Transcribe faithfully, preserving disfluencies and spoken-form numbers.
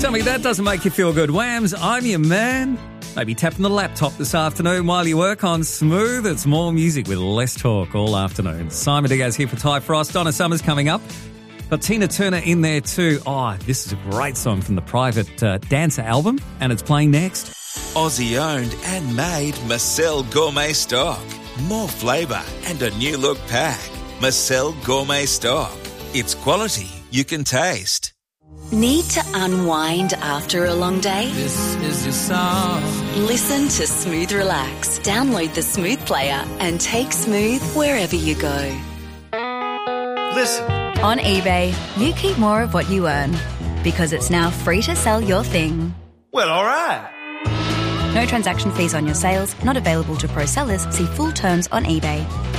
Tell me that doesn't make you feel good. Whams, I'm your man. Maybe tapping the laptop this afternoon while you work on Smooth. It's more music with less talk all afternoon. Simon Diaz here for Ty Frost. Donna Summer's coming up. Got Tina Turner in there too. Oh, this is a great song from the Private uh, Dancer album, and it's playing next. Aussie owned and made Marcel Gourmet Stock. More flavour and a new look pack. Marcel Gourmet Stock. It's quality you can taste. Need to unwind after a long day? This is your song. Listen to Smooth Relax. Download the Smooth player and take Smooth wherever you go. Listen. On eBay, you keep more of what you earn because it's now free to sell your thing. Well, all right. No transaction fees on your sales, not available to pro sellers. See full terms on eBay.